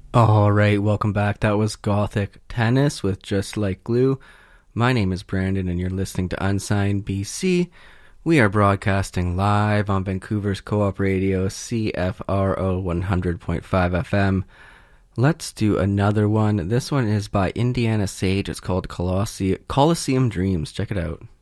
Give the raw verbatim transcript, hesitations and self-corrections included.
All right, welcome back. That was Gothic Tennis with Just Like Glue. My name is Brandon, and you're listening to Unsigned B C. We are broadcasting live on Vancouver's Co-op Radio, C F R O one hundred point five F M. Let's do another one. This one is by Indiana Sage. It's called Colosseum, Coliseum Dreams. Check it out.